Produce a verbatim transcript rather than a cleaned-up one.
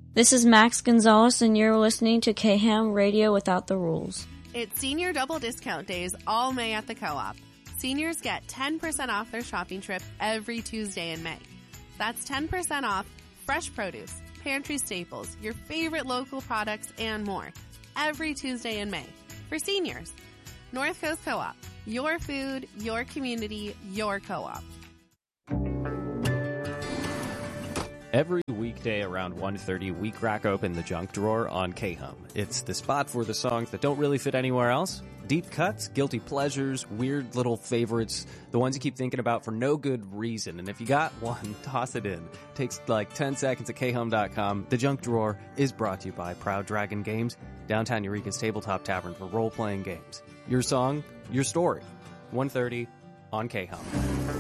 This is Max Gonzalez, and you're listening to K-Ham Radio Without the Rules. It's senior double discount days all May at the Co-op. Seniors get ten percent off their shopping trip every Tuesday in May. That's ten percent off fresh produce, pantry staples, your favorite local products, and more every Tuesday in May for seniors. North Coast Co-op. Your food, your community, your co-op. Every weekday around one thirty, we crack open the junk drawer on K-Hum. It's the spot for the songs that don't really fit anywhere else. Deep cuts, guilty pleasures, weird little favorites, the ones you keep thinking about for no good reason. And if you got one, toss it in. Takes like ten seconds at K Hum dot com. The junk drawer is brought to you by Proud Dragon Games, downtown Eureka's tabletop tavern for role-playing games. Your song, your story. one thirty on K-Hum.